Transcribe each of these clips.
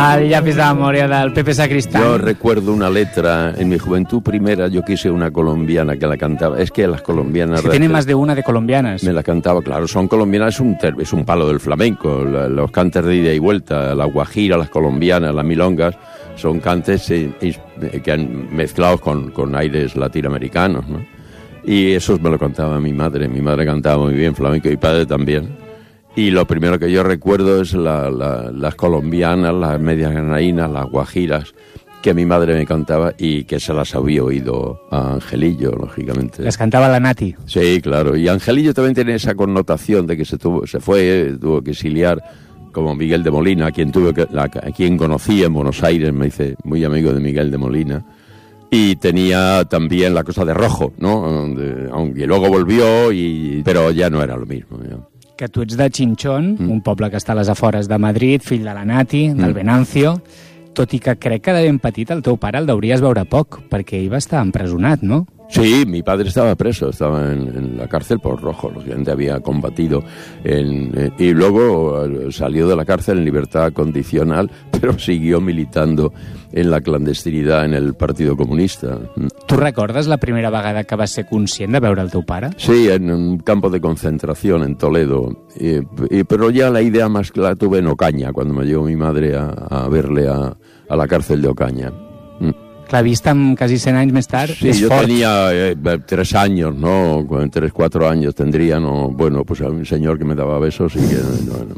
al llapis de memoria del Pepe Sacristán. Yo recuerdo una letra en mi juventud primera, yo quise una colombiana que la cantaba. Es que las colombianas... Que tiene más de una de colombianas. Me la cantaba, claro, son colombianas, es un palo del flamenco. Los cantes de ida y vuelta, la guajira, las colombianas, las milongas, son cantes que han mezclados con aires latinoamericanos, ¿no? Y eso me lo cantaba mi madre. Mi madre cantaba muy bien flamenco y mi padre también. Y lo primero que yo recuerdo es las colombianas, las medias granadinas, las guajiras, que mi madre me cantaba y que se las había oído a Angelillo, lógicamente. Las cantaba la Nati. Sí, claro. Y Angelillo también tiene esa connotación de que tuvo que exiliar, como Miguel de Molina, a quien conocí en Buenos Aires, me hice muy amigo de Miguel de Molina. Y tenía también la cosa de Rojo, ¿no? Aunque luego volvió, pero ya no era lo mismo, ya. Que tu ets de Chinchón, un poble que està a les afores de Madrid, fill de la Nati, del Venancio, tot i que crec que de ben petit el teu pare el deuries veure poc, perquè ell va estar empresonat, no? Sí, mi padre estaba preso, estaba en la cárcel por Rojo, lógicamente había combatido y luego salió de la cárcel en libertad condicional, pero siguió militando en la clandestinidad en el Partido Comunista. Tu recordes la primera vegada que vas ser conscient de veure el teu pare? Sí, en un campo de concentración en Toledo, pero ya la idea más clara tuve en Ocaña, cuando me llevó mi madre a verle a la cárcel de Ocaña. Clar, vist amb quasi 100 anys més tard, sí, és yo fort. tenía 3 años, ¿no? 3, 4 años tendría, ¿no? Bueno, pues a un señor que me daba besos y que...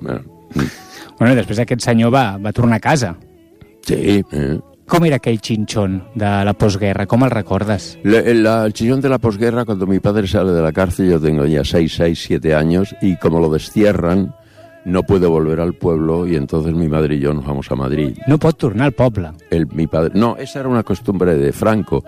Bueno, després aquest senyor va tornar a casa. Sí. Com era aquell Chinchón de la posguerra? Com el recordes? El Chinchón de la posguerra, cuando mi padre sale de la cárcel, yo tengo ya 6, 7 años, y como lo destierran, no puede volver al pueblo y entonces mi madre y yo nos vamos a Madrid. No pot tornar al poble. Mi padre, no, esa era una costumbre de Franco.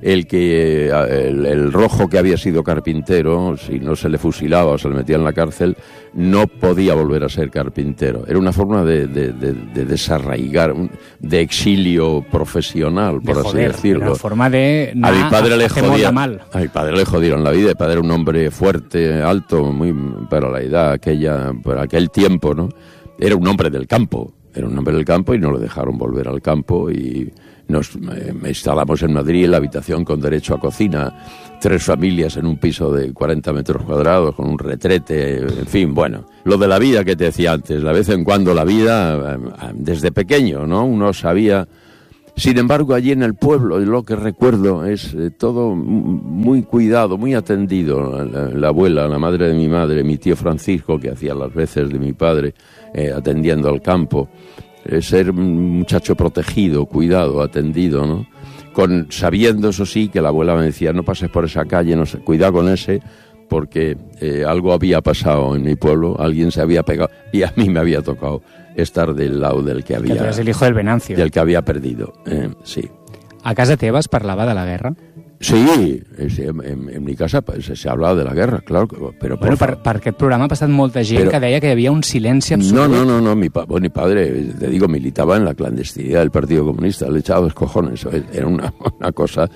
El Rojo, que había sido carpintero, si no se le fusilaba o se le metía en la cárcel, no podía volver a ser carpintero. Era una forma de desarraigar, de exilio profesional, por así decirlo. Una forma de... A mi padre le jodían mal. A mi padre le jodieron la vida. Mi padre era un hombre fuerte, alto, muy para la edad aquella, por aquel tiempo, ¿no? Era un hombre del campo. Era un hombre del campo y no le dejaron volver al campo y nos instalamos en Madrid en la habitación con derecho a cocina, 3 familias en un piso de 40 metros cuadrados con un retrete, en fin, bueno, lo de la vida que te decía antes, de vez en cuando la vida, desde pequeño, ¿no? Uno sabía. Sin embargo, allí en el pueblo, lo que recuerdo es todo muy cuidado, muy atendido. La abuela, la madre de mi madre, mi tío Francisco, que hacía las veces de mi padre, atendiendo al campo. Ser un muchacho protegido, cuidado, atendido, ¿no? Sabiendo, eso sí, que la abuela me decía, no pases por esa calle, cuidado con ese, porque algo había pasado en mi pueblo, alguien se había pegado, y a mí me había tocado estar del lado del que había... Que tú eres el hijo del Venancio. Del que había perdido, sí. A casa teva es parlava de la guerra? Sí, en mi casa se hablaba de la guerra, claro. Pero bueno, per aquest programa ha passat molta gent que deia que hi havia un silenci absolut. No, mi padre, te digo, militaba en la clandestinidad del Partido Comunista, le echaba los cojones, era una cosa...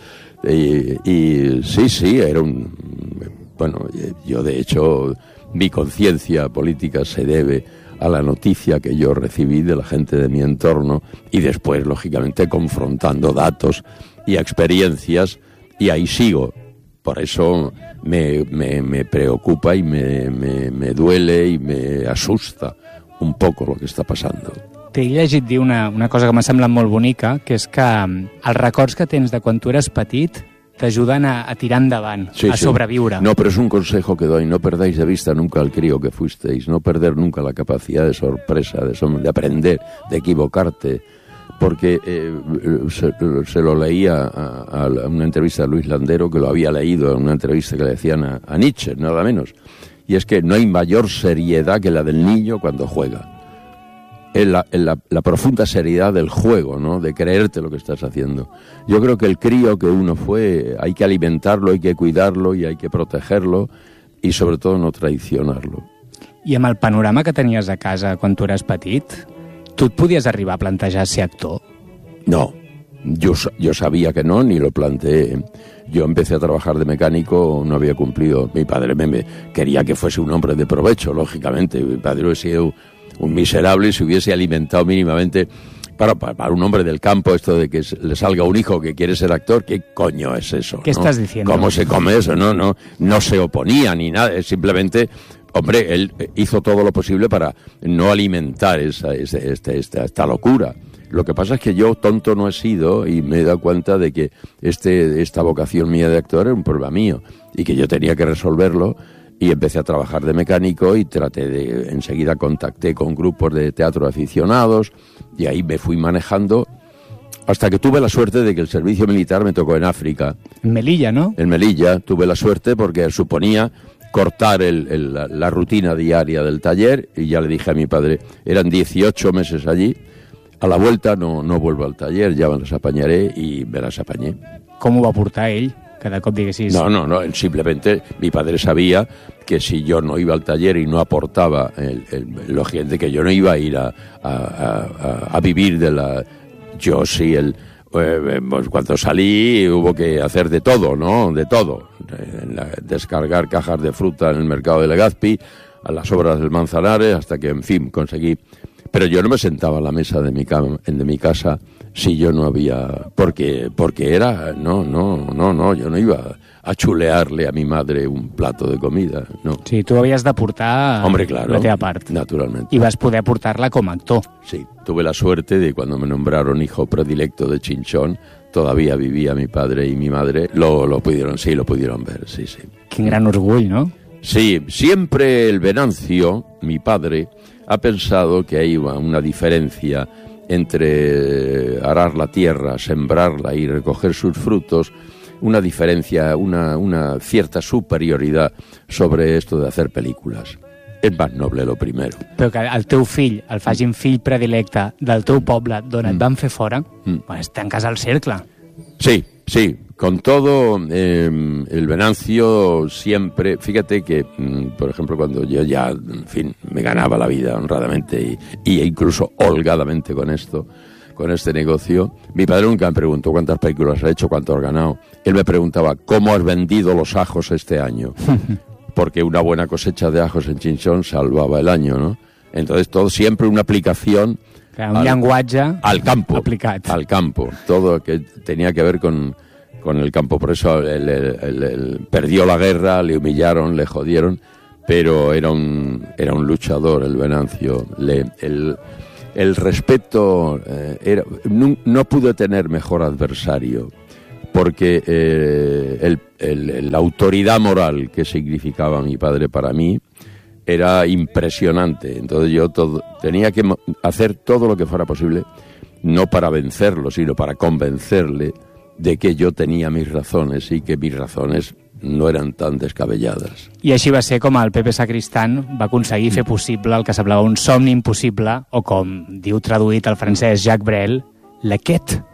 Y sí, era un... Bueno, yo de hecho, mi conciencia política se debe a la noticia que yo recibí de la gente de mi entorno y después, lógicamente, confrontando datos y experiencias, y ahí sigo. Por eso me preocupa y me duele y me asusta un poco lo que está pasando. T'he llegit dir una cosa que m'ha semblat molt bonica, que és que els records que tens de quan tu eres petit t'ayudan a tirar endavant, a sobreviure. No, pero es un consejo que doy, no perdáis de vista nunca al crío que fuisteis, no perder nunca la capacidad de sorpresa, de aprender, de equivocarte, porque se lo leía a una entrevista de Luis Landero, que lo había leído en una entrevista que le decían a Nietzsche, nada menos, y es que no hay mayor seriedad que la del niño cuando juega. En la profunda seriedad del juego, ¿no? De creerte lo que estás haciendo. Yo creo que el crío que uno fue, hay que alimentarlo, hay que cuidarlo y hay que protegerlo y sobre todo no traicionarlo. I amb el panorama que tenies a casa quan tu eres petit, tu et podies arribar a plantejar ser actor? No, yo sabía que no, ni lo planteé. Yo empecé a trabajar de mecánico, no había cumplido. Mi padre me quería que fuese un hombre de provecho, lógicamente. Mi padre hubiese sido un miserable si hubiese alimentado mínimamente para un hombre del campo, esto de que le salga un hijo que quiere ser actor, ¿qué coño es eso? ¿Qué estás diciendo? ¿Cómo se come eso? No se oponía ni nada, es simplemente... Hombre, él hizo todo lo posible para no alimentar esta locura. Lo que pasa es que yo tonto no he sido y me he dado cuenta de que esta vocación mía de actor era un problema mío y que yo tenía que resolverlo, y empecé a trabajar de mecánico y enseguida contacté con grupos de teatro aficionados y ahí me fui manejando hasta que tuve la suerte de que el servicio militar me tocó en África. En Melilla, ¿no? En Melilla tuve la suerte porque suponía cortar la rutina diaria del taller, y ya le dije a mi padre, eran 18 meses allí, a la vuelta no vuelvo al taller, ya me las apañaré, y me las apañé. Com ho va portar ell? Cada cop diguessis... No, simplemente mi padre sabía que si yo no iba al taller y no aportaba, lógicamente que yo no iba a ir a vivir de la... Yo sí, pues cuando salí hubo que hacer de todo, ¿no? De todo. Descargar cajas de fruta en el mercado de Legazpi, a las obras del Manzanares, hasta que, en fin, conseguí. Pero yo no me sentaba a la mesa de mi casa si yo no había... Porque era... No, yo no iba a chulearle a mi madre un plato de comida, no. Sí, tu havies de portar la teva part. Naturalmente. I vas poder portar-la com a actor. Sí, tuve la suerte de cuando me nombraron hijo predilecto de Chinchón, todavía vivía mi padre y mi madre, lo pudieron ver, sí. Quin gran orgull, ¿no? Sí, siempre el Venancio, mi padre, ha pensado que hay una diferencia entre arar la tierra, sembrarla y recoger sus frutos, una diferencia, una cierta superioridad sobre esto de hacer películas. És més noble lo primero. Però que el teu fill el facin fill predilecte del teu poble d'on et van fer fora, pues tanques el cercle. Sí, con todo, el Venancio siempre, fíjate que, por ejemplo, cuando yo ya, en fin, me ganaba la vida honradamente y incluso holgadamente con este negocio, mi padre nunca me preguntó cuántas películas has hecho, cuánto has ganado. Él me preguntaba, ¿cómo has vendido los ajos este año? Porque una buena cosecha de ajos en Chinchón salvaba el año, ¿no? Entonces, todo siempre una aplicación... Un llenguatge al campo, aplicat. Al campo, todo que tenía que ver con el campo. Por eso él perdió la guerra, le humillaron, le jodieron, pero era un luchador, el Venancio. El respeto, no pude tener mejor adversario, porque la autoridad moral que significaba mi padre para mí era impresionante. Entonces yo tenía que hacer todo lo que fuera posible, no para vencerlo, sino para convencerle de que yo tenía mis razones y que mis razones no eran tan descabelladas. I així va ser com el Pepe Sacristán va aconseguir fer possible el que semblava un somni impossible, o com diu traduït al francès Jacques Brel, la quête